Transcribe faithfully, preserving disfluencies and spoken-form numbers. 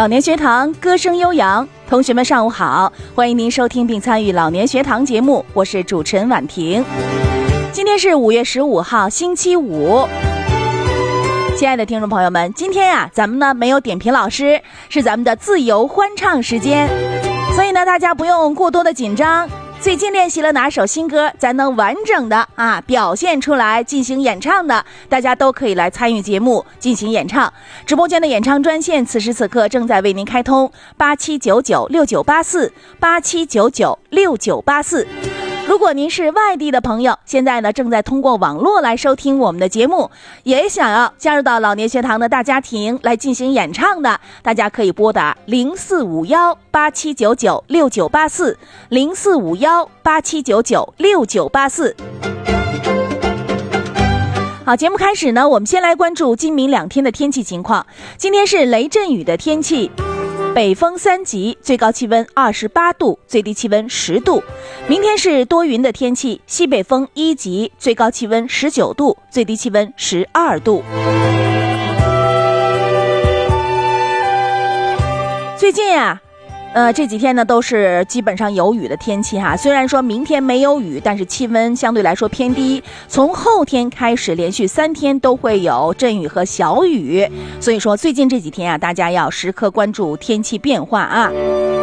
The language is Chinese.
老年学堂歌声悠扬，同学们上午好，欢迎您收听并参与老年学堂节目，我是主持人婉婷。今天是五月十五号，星期五。亲爱的听众朋友们，今天呀、啊，咱们呢没有点评老师，是咱们的自由欢唱时间，所以呢，大家不用过多的紧张。最近练习了哪首新歌，咱能完整的啊表现出来进行演唱的，大家都可以来参与节目进行演唱。直播间的演唱专线此时此刻正在为您开通，八七九九六九八四八七九九六九八四。如果您是外地的朋友，现在呢正在通过网络来收听我们的节目，也想要加入到老年学堂的大家庭来进行演唱的，大家可以拨打零四五幺八七九九六九八四零四五幺八七九九六九八四。好，节目开始呢，我们先来关注今明两天的天气情况。今天是雷阵雨的天气，北风三级，最高气温二十八度，最低气温十度。明天是多云的天气，西北风一级，最高气温十九度，最低气温十二度。最近啊呃，这几天呢都是基本上有雨的天气哈。虽然说明天没有雨，但是气温相对来说偏低。从后天开始，连续三天都会有阵雨和小雨，所以说最近这几天啊，大家要时刻关注天气变化啊。